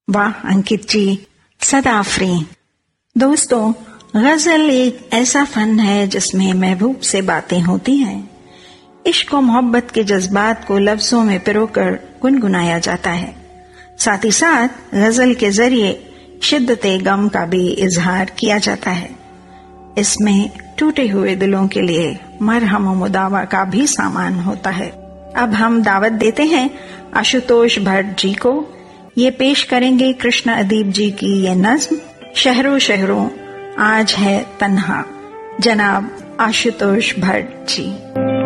वाह अंकित जी, सदा फ्री। दोस्तों, गजल एक ऐसा फन है जिसमें महबूब से बातें होती हैं। इश्क और मोहब्बत के जज्बात को लफ्जों में पिरोकर गुनगुनाया जाता है। साथ ही साथ गजल के जरिए शिद्दते गम का भी इजहार किया जाता है। इसमें टूटे हुए दिलों के लिए मरहम और मुदावा का भी सामान होता है। अब हम दावत देते हैं आशुतोष भट्ट जी को। ये पेश करेंगे कृष्ण अदीब जी की ये नज्म शहरों शहरों आज है तन्हा। जनाब आशुतोष भट्ट जी।